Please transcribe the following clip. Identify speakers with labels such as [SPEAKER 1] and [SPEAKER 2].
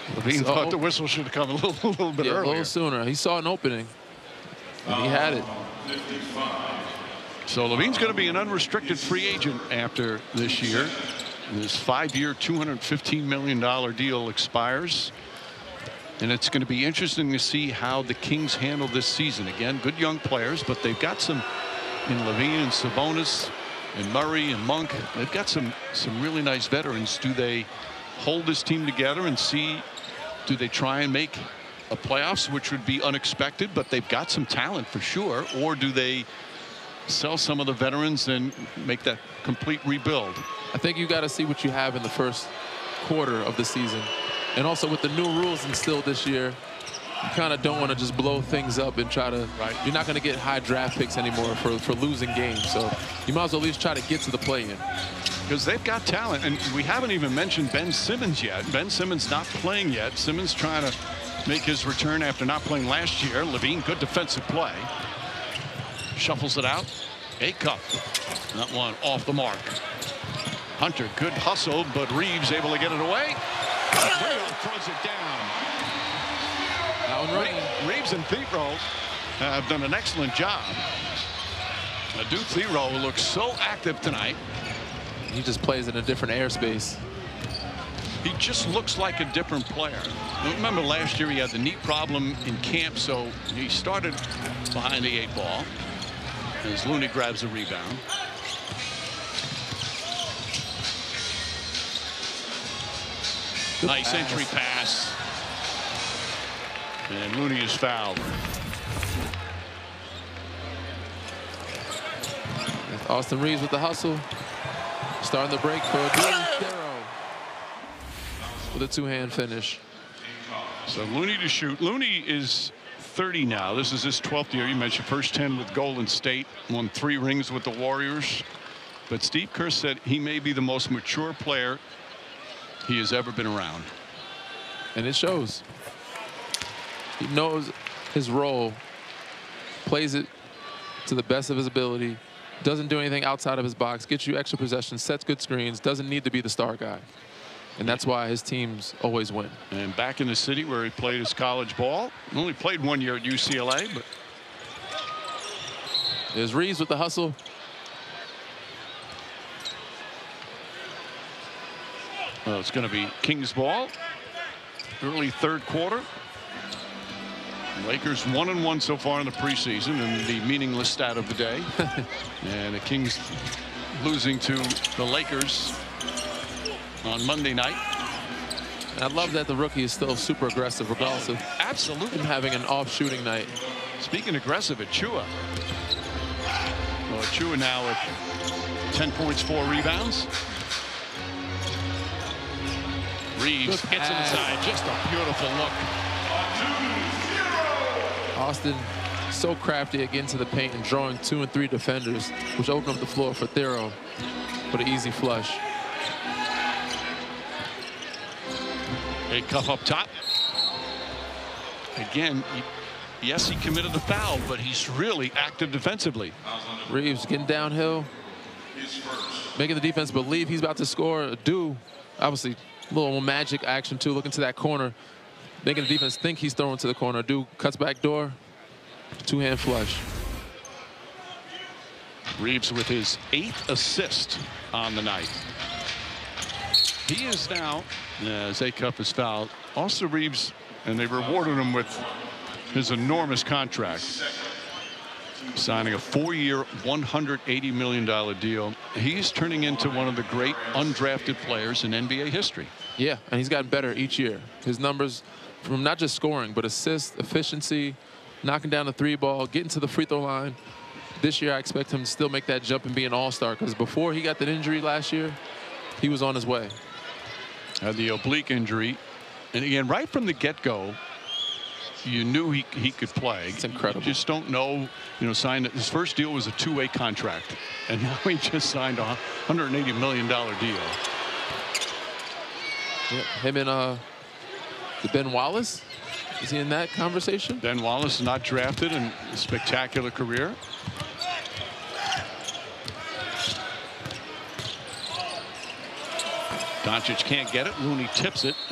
[SPEAKER 1] Levine thought the whistle should have come a little bit earlier.
[SPEAKER 2] A little sooner. He saw an opening, and he had it.
[SPEAKER 1] So Levine's going to be an unrestricted free agent after this year. His 5-year, $215 million deal expires. And it's going to be interesting to see how the Kings handle this season. Again, good young players, but they've got some in Levine and Sabonis and Murray and Monk. They've got some really nice veterans. Do they hold this team together and see, do they try and make a playoffs, which would be unexpected, but they've got some talent for sure, or do they sell some of the veterans and make that complete rebuild?
[SPEAKER 2] I think you got to see what you have in the first quarter of the season. And also with the new rules instilled this year, you kind of don't want to just blow things up and try to, you're not going to get high draft picks anymore for losing games. So you might as well at least try to get to the play-in.
[SPEAKER 1] Because they've got talent, and we haven't even mentioned Ben Simmons yet. Ben Simmons not playing yet. Simmons trying to make his return after not playing last year. Levine, good defensive play. Shuffles it out. A cup. That one off the mark. Hunter, good hustle, but Reeves able to get it away. Throws it down. Reeves and Thiero have done an excellent job. Duke Thiero looks so active tonight.
[SPEAKER 2] He just plays in a different airspace.
[SPEAKER 1] He just looks like a different player. Remember last year he had the knee problem in camp, so he started behind the 8 ball as Looney grabs a rebound. Nice entry pass. And Looney is fouled.
[SPEAKER 2] Austin Reeves with the hustle. Starting the break for Thiero with a 2-hand finish.
[SPEAKER 1] So Looney to shoot. Looney is 30 now. This is his 12th year. You mentioned first 10 with Golden State. Won 3 rings with the Warriors. But Steve Kerr said he may be the most mature player he has ever been around.
[SPEAKER 2] And it shows. He knows his role, plays it to the best of his ability, doesn't do anything outside of his box, gets you extra possessions, sets good screens, doesn't need to be the star guy. And that's why his teams always win.
[SPEAKER 1] And back in the city where he played his college ball. Only played 1 year at UCLA, but
[SPEAKER 2] there's Reeves with the hustle.
[SPEAKER 1] Well, it's going to be Kings ball. Early third quarter. Lakers 1-1 so far in the preseason, and the meaningless stat of the day. And the Kings losing to the Lakers on Monday night.
[SPEAKER 2] I love that the rookie is still super aggressive regardless of
[SPEAKER 1] absolutely
[SPEAKER 2] him having an off shooting night.
[SPEAKER 1] Speaking aggressive, Achua. Well, Achua now at 10 points, 4 rebounds. Reeves gets inside. Just a beautiful look.
[SPEAKER 2] Austin so crafty at getting to the paint and drawing 2 and 3 defenders, which opened up the floor for Thiero for the easy flush.
[SPEAKER 1] A cuff up top. Again, yes, he committed the foul, but he's really active defensively.
[SPEAKER 2] Reeves getting downhill, making the defense believe he's about to score. Obviously, a little more magic action too. Looking to that corner, making the defense think he's throwing to the corner. Cuts back door, 2-hand flush.
[SPEAKER 1] Reeves with his 8th assist on the night. He is now, as Acuff is fouled, also Reeves, and they rewarded him with his enormous contract. Signing a 4-year, $180 million deal. He's turning into one of the great undrafted players in NBA history.
[SPEAKER 2] Yeah, and he's gotten better each year. His numbers from not just scoring, but assists, efficiency, knocking down the 3-ball, getting to the free throw line. This year, I expect him to still make that jump and be an all-star, because before he got that injury last year, he was on his way.
[SPEAKER 1] Had the oblique injury. And again, right from the get-go, you knew he could play.
[SPEAKER 2] It's incredible.
[SPEAKER 1] You just don't know, signed his first deal was a 2-way contract. And now he just signed a $180 million deal.
[SPEAKER 2] Yeah, him and Ben Wallace, is he in that conversation?
[SPEAKER 1] Ben Wallace is not drafted in a spectacular career. Doncic can't get it. Looney tips it.